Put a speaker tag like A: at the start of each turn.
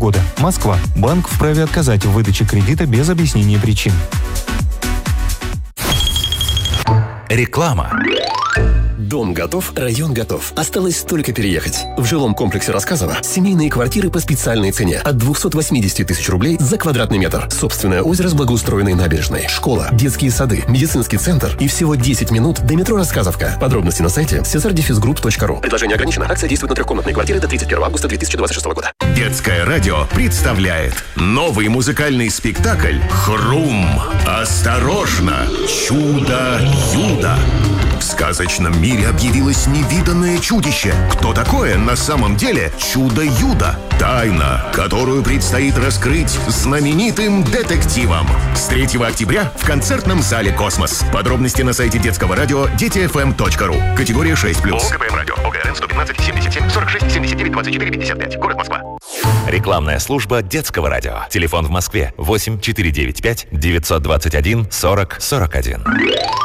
A: года. Москва. Банк вправе отказать в выдаче кредита без объяснения причин.
B: Реклама.
C: Дом готов, район готов. Осталось только переехать. В жилом комплексе Рассказово семейные квартиры по специальной цене от 280 тысяч рублей за квадратный метр. Собственное озеро с благоустроенной набережной. Школа, детские сады, медицинский центр и всего 10 минут до метро Рассказовка. Подробности на сайте cesardefisgroup.ru. Предложение ограничено. Акция действует на трехкомнатные квартиры до 31 августа 2026 года.
B: Детское радио представляет новый музыкальный спектакль «Хрум». Осторожно! Чудо-юдо! В сказочном мире объявилось невиданное чудище. Кто такое на самом деле чудо-юдо? Тайна, которую предстоит раскрыть знаменитым детективам. С 3 октября в концертном зале «Космос». Подробности на сайте детского радио детифм.ру. Категория 6+. ОГПМ радио. ОГРН 115 77 46 79 24 55. Город Москва. Рекламная служба детского радио. Телефон в Москве 8 495 921 40 41.